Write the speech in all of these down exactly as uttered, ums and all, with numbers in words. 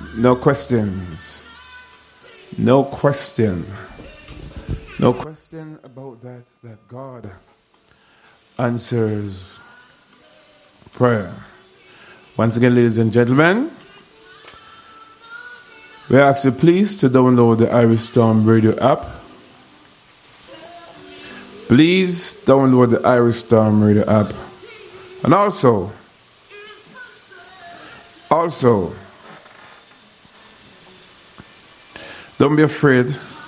No questions. No question. No question about that, that God answers prayer. Once again, ladies and gentlemen, we ask you please to download the Irish Storm Radio app. Please download the Irish Storm Radio app. And also, also, don't be afraid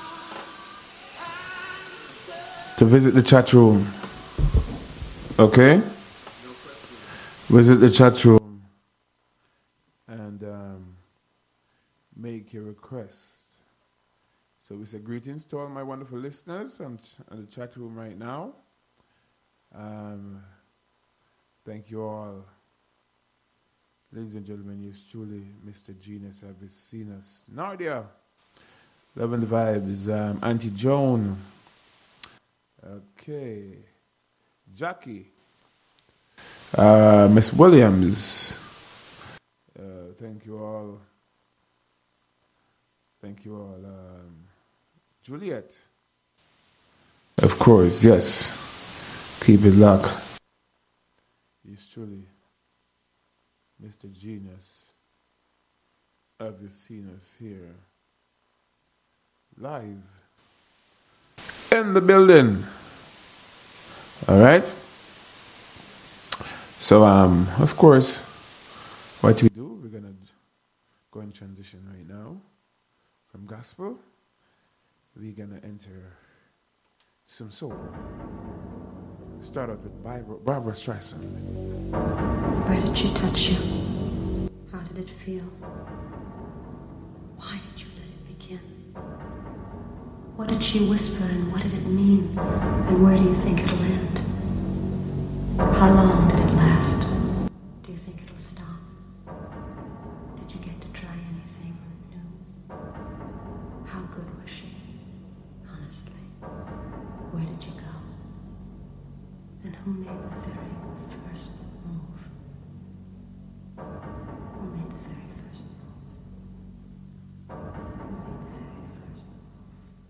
to visit the chat room. Okay? Visit the chat room and um, make your requests. So we say greetings to all my wonderful listeners on, on the chat room right now. Um, thank you all. Ladies and gentlemen, yours truly, Mister Genius Avicenus. Nardia. Loving the vibes. Um, Auntie Joan. Okay. Jackie. Uh, Miss Williams. Uh, thank you all. Thank you all. Um, Juliet. Of course, yes. Keep it locked. Yours truly, Mister Genius Avicenus here. Live in the building. All right. So, um, of course, what we do, we're gonna go in transition right now from gospel. We're gonna enter some soul. Start out with Barbara, Barbara Streisand. Where did she touch you? How did it feel? Why did you let it begin? What did she whisper and what did it mean? And where do you think it'll end? How long did it last? Do you think it'll stop? Did you get to try anything new? How good was she? Honestly, where did you go? And who made the very